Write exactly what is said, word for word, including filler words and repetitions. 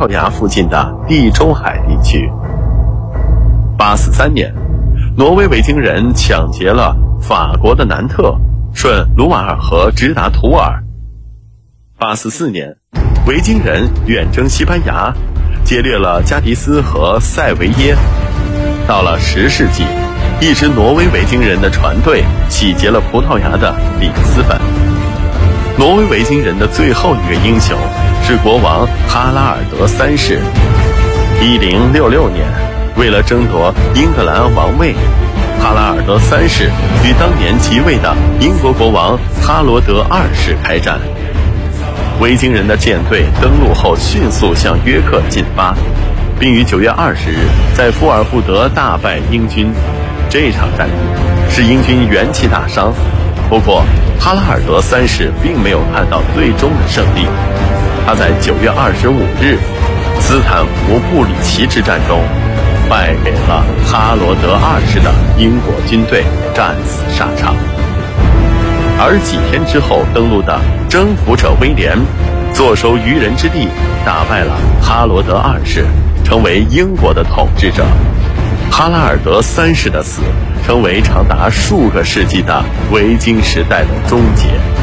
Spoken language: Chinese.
萄牙附近的地中海地区。八四三年，挪威维京人抢劫了法国的南特，顺卢瓦尔河直达图尔。八四四年，维京人远征西班牙，劫掠了加迪斯和塞维耶。到了十世纪，一支挪威维京人的船队洗劫了葡萄牙的里斯本。挪威维京人的最后一个英雄是国王哈拉尔德三世。一零六六年，为了争夺英格兰王位，哈拉尔德三世与当年即位的英国国王哈罗德二世开战。维京人的舰队登陆后迅速向约克进发，并于九月二十日在福尔福德大败英军。这场战役使英军元气大伤，不过哈拉尔德三世并没有看到最终的胜利。他在九月二十五日斯坦福布里奇之战中败给了哈罗德二世的英国军队，战死沙场。而几天之后登陆的征服者威廉坐收渔人之利，打败了哈罗德二世，成为英国的统治者。哈拉尔德三世的死成为长达数个世纪的维京时代的终结。